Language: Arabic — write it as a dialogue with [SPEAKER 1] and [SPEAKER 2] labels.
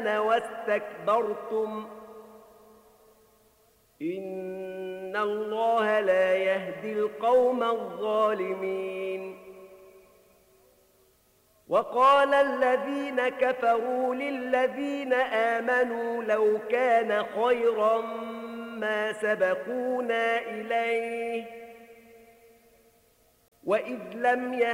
[SPEAKER 1] واستكبرتم إن الله لا يهدي القوم الظالمين. وقال الذين كفروا للذين آمنوا لو كان خيرا ما سبقونا إليه وإذ لم